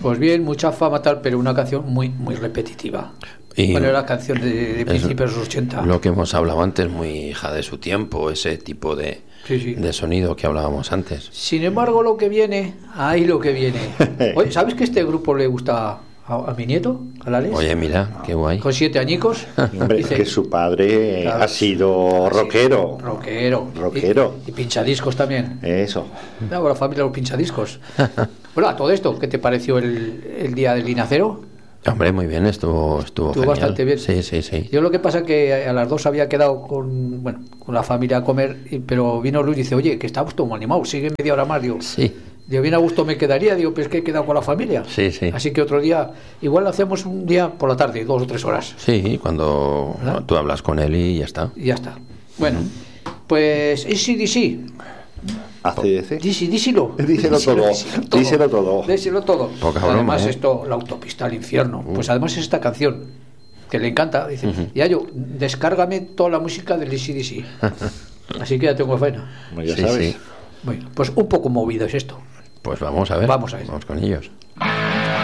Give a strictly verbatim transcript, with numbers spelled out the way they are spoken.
Pues bien, mucha fama tal, pero una canción muy muy repetitiva. Y bueno, era canción de, de principios de los ochenta. Lo que hemos hablado antes, muy hija de su tiempo, ese tipo de, sí, sí. de sonido que hablábamos antes. Sin embargo, lo que viene, ahí lo que viene. Oye, ¿sabes que este grupo le gusta a, a mi nieto, a la Les? Oye, mira, qué guay. Con siete añicos. Hombre, dice, que su padre claro, ha sido rockero. Rockero. Rockero. Y, y pinchadiscos también. Eso. Claro, la familia de los pinchadiscos. Bueno, a todo esto, ¿qué te pareció el, el día del Linacero? Hombre, muy bien, estuvo estuvo, estuvo bastante bien. Sí, sí, sí. Yo lo que pasa es que a las dos había quedado con, bueno, con la familia a comer, pero vino Luis y dice, oye, que estamos todo animados, sigue media hora más, digo. Sí. Digo, bien a gusto me quedaría, digo, pero es que he quedado con la familia. Sí, sí. Así que otro día, igual lo hacemos un día por la tarde, dos o tres horas. Sí, cuando ¿verdad? Tú hablas con él y ya está. Y ya está. Bueno, uh-huh. Pues A C D C. A C D C. Díselo, díselo, díselo todo. Díselo todo. Díselo todo. Poca además, broma, ¿eh? Esto, la autopista al infierno. Uh. Pues además es esta canción que le encanta. Dice, uh-huh. Ya yo, descárgame toda la música del A C D C. Así que ya tengo faena. Bueno, ya sí, sabes. Sí. Bueno, pues un poco movido es esto. Pues vamos a ver. Vamos a ver. Vamos con ellos.